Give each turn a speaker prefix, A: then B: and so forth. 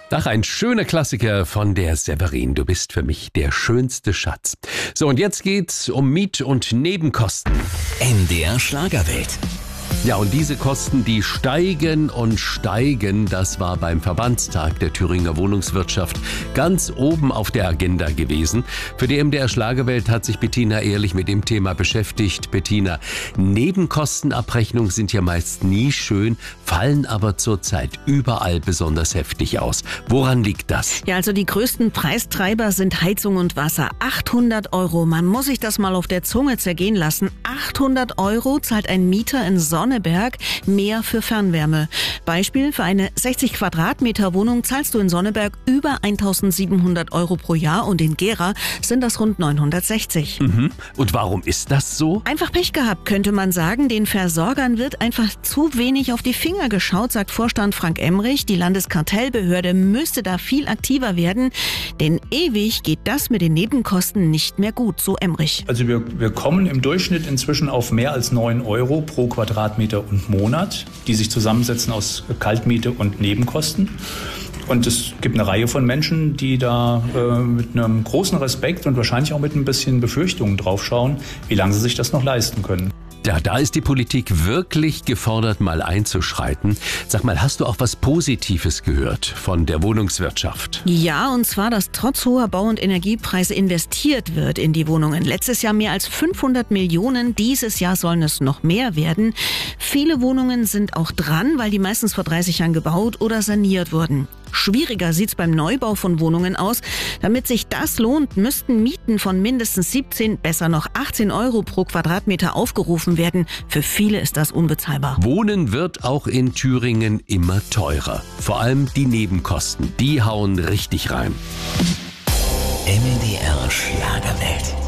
A: Ach, ein schöner Klassiker von der Severin. Du bist für mich der schönste Schatz. So, und jetzt geht's um Miet- und Nebenkosten.
B: NDR Schlagerwelt.
A: Ja, und diese Kosten, die steigen und steigen. Das war beim Verbandstag der Thüringer Wohnungswirtschaft ganz oben auf der Agenda gewesen. Für die MDR Schlagerwelt hat sich Bettina Ehrlich mit dem Thema beschäftigt. Bettina, Nebenkostenabrechnungen sind ja meist nie schön, fallen aber zurzeit überall besonders heftig aus. Woran liegt das?
C: Ja, also die größten Preistreiber sind Heizung und Wasser. 800 €. Man muss sich das mal auf der Zunge zergehen lassen. 800 € zahlt ein Mieter in Sonneberg, mehr für Fernwärme. Beispiel: Für eine 60 Quadratmeter Wohnung zahlst du in Sonneberg über 1.700 € pro Jahr und in Gera sind das rund 960.
A: Und warum ist das so?
C: Einfach Pech gehabt, könnte man sagen. Den Versorgern wird einfach zu wenig auf die Finger geschaut, sagt Vorstand Frank Emrich. Die Landeskartellbehörde müsste da viel aktiver werden, denn ewig geht das mit den Nebenkosten nicht mehr gut, so Emrich.
D: Also wir kommen im Durchschnitt inzwischen auf mehr als 9 € pro Quadratmeter und Monat, die sich zusammensetzen aus Kaltmiete und Nebenkosten. Und es gibt eine Reihe von Menschen, die da mit einem großen Respekt und wahrscheinlich auch mit ein bisschen Befürchtungen draufschauen, wie lange sie sich das noch leisten können.
A: Ja, da ist die Politik wirklich gefordert, mal einzuschreiten. Sag mal, hast du auch was Positives gehört von der Wohnungswirtschaft?
C: Ja, und zwar, dass trotz hoher Bau- und Energiepreise investiert wird in die Wohnungen. Letztes Jahr mehr als 500 Millionen, dieses Jahr sollen es noch mehr werden. Viele Wohnungen sind auch dran, weil die meistens vor 30 Jahren gebaut oder saniert wurden. Schwieriger sieht's beim Neubau von Wohnungen aus. Damit sich das lohnt, müssten Mieten von mindestens 17, besser noch 18 € pro Quadratmeter aufgerufen werden. Für viele ist das unbezahlbar.
A: Wohnen wird auch in Thüringen immer teurer. Vor allem die Nebenkosten, die hauen richtig rein.
B: NDR Schlagerwelt.